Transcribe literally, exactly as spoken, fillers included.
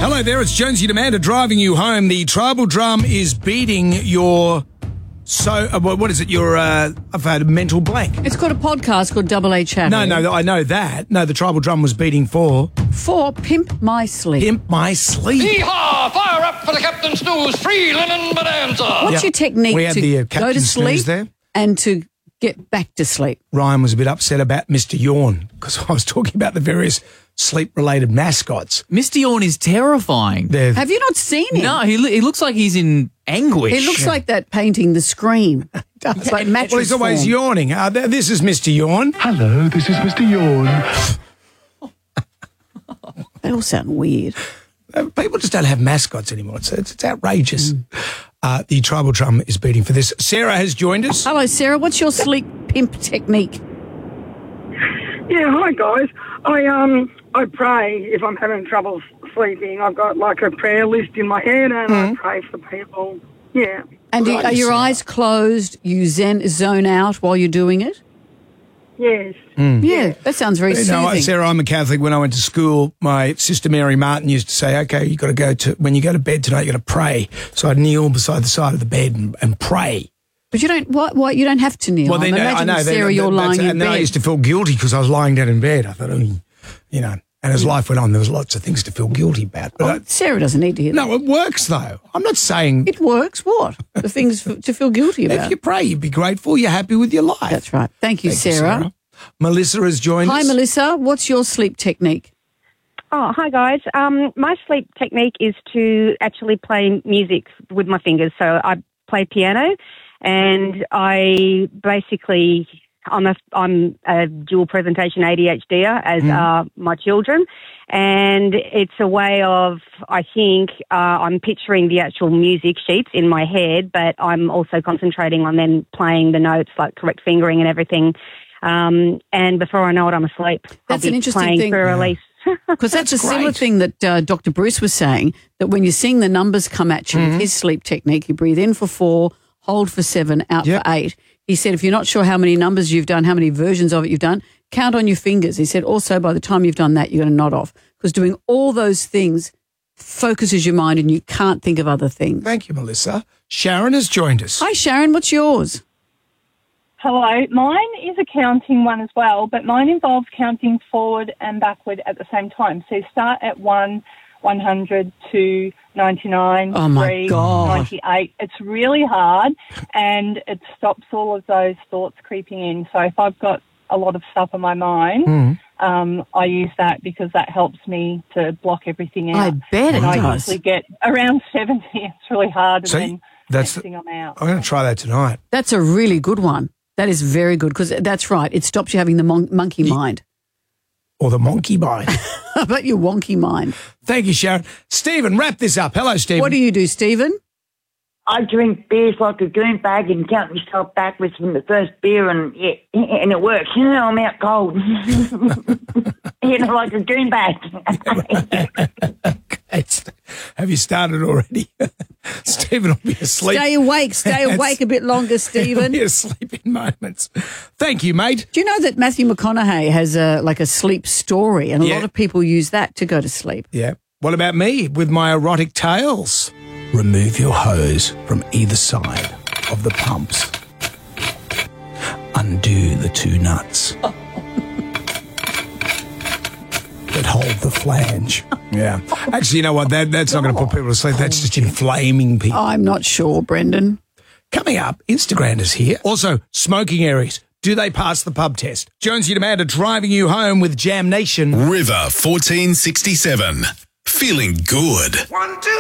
Hello there, it's Jonesy and Amanda driving you home. The tribal drum is beating your... So, uh, what is it? Your, uh, I've had a mental blank. It's called a podcast called Double A Chat. No, no, I know that. No, the tribal drum was beating for... For Pimp My Sleep. Pimp My Sleep. Hee-haw! Fire up for the Captain Snooze free linen bonanza! What's Yep. your technique We had to the, uh, go Captain to Snooze sleep there. and to get back to sleep? Ryan was a bit upset about Mister Yawn because I was talking about the various sleep-related mascots. Mister Yawn is terrifying. They're, Have you not seen him? No, he, lo- he looks like he's in anguish. He looks like that painting, The Scream. It's like mattress well, he's always form. yawning. Uh, th- this is Mister Yawn. Hello, this is Mister Yawn. They all sound weird. Uh, people just don't have mascots anymore. It's, it's, it's outrageous. Mm. Uh, the tribal drum is beating for this. Sarah has joined us. Hello, Sarah. What's your sleep pimp technique? Yeah, hi guys. I um I pray if I'm having trouble sleeping. I've got like a prayer list in my head, and Mm. I pray for people. Yeah. And do, are your eyes closed? You zen zone out while you're doing it? Yes. Yeah, that sounds very You soothing. know, Sarah, I'm a Catholic. When I went to school, my sister Mary Martin used to say, okay, you got to go to, when you go to bed tonight, you got to pray. So I'd kneel beside the side of the bed and, and pray. But you don't. What? What? You don't have to kneel. Well, I'm then, I imagining, know. then- Sarah, you're that's- lying in And then bed. I used to feel guilty because I was lying down in bed. I thought, oh, you know, and as life went on, there was lots of things to feel guilty about. But I, Sarah doesn't need to hear that. no, it works though. I'm not saying It works. What? The things f- to feel guilty if about. you pray, you'd be grateful, you're happy with your life. That's right. Thank you, Thank you, Sarah. Sarah. Melissa has joined Hi, us. Melissa. What's your sleep technique? Oh, hi guys. Um, my sleep technique is to actually play music with my fingers. So I play piano, and I basically I'm a I'm a dual presentation A D H D er, as Mm. are my children, and it's a way of I think uh, I'm picturing the actual music sheets in my head, but I'm also concentrating on then playing the notes, like correct fingering and everything. Um, and before I know it, I'm asleep. That's I'll be an interesting playing thing. for a release. Because that's, That's a similar great. thing that uh, Doctor Bruce was saying, that when you're seeing the numbers come at you, with his sleep technique, you breathe in for four, hold for seven, out Yep. for eight. He said if you're not sure how many numbers you've done, how many versions of it you've done, count on your fingers. He said also by the time you've done that, you're going to nod off. Because doing all those things focuses your mind and you can't think of other things. Thank you, Melissa. Sharon has joined us. Hi, Sharon. What's yours? Hello. Mine is a counting one as well, but mine involves counting forward and backward at the same time. So you start at one, one hundred, two, ninety-nine, Oh, my three, God. ninety-eight. It's really hard, and it stops all of those thoughts creeping in. So if I've got a lot of stuff on my mind, Mm. um, I use that because that helps me to block everything out. I bet it and I does. usually get around seventy. It's really hard, and So then that's next thing I'm out. I'm going to try that tonight. That's a really good one. That is very good because that's right. It stops you having the mon- monkey mind. Or the monkey mind. How about your wonky mind? Thank you, Sharon. Stephen, wrap this up. Hello, Stephen. What do you do, Stephen? I drink beers like a goon bag and count myself backwards from the first beer, and yeah, and it works. You know, I'm out cold. You know, like a goon bag. Okay, Ste- Have you started already? Stephen will be asleep. Stay awake. Stay awake a bit longer, He'll Stephen. be asleep in moments. Thank you, mate. Do you know that Matthew McConaughey has a like a sleep story, and a Yeah. lot of people use that to go to sleep? Yeah. What about me with my erotic tales? Remove your hose from either side of the pumps. Undo the two nuts that hold the flange. Yeah. Actually, you know what? That That's not going to put people to sleep. That's just inflaming people. I'm not sure, Brendan. Coming up, Instagram is here. Also, smoking areas. Do they pass the pub test? Jonesy and Amanda driving you home with Jam Nation. River fourteen sixty-seven. Feeling good. One, two.